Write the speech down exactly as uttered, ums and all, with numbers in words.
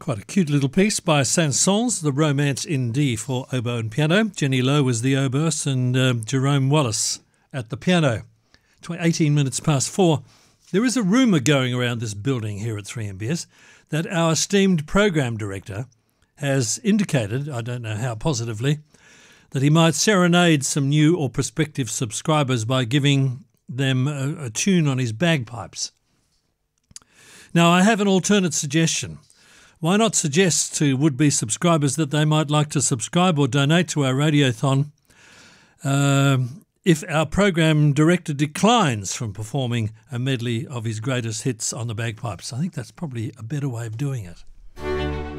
Quite a cute little piece by Saint-Saëns, The Romance in D for oboe and piano. Jenny Lowe was the oboist and um, Jerome Wallace at the piano. eighteen minutes past four. There is a rumour going around this building here at three M B S that our esteemed program director has indicated, I don't know how positively, that he might serenade some new or prospective subscribers by giving them a, a tune on his bagpipes. Now, I have an alternate suggestion. Why not suggest to would-be subscribers that they might like to subscribe or donate to our Radiothon uh, if our program director declines from performing a medley of his greatest hits on the bagpipes? I think that's probably a better way of doing it.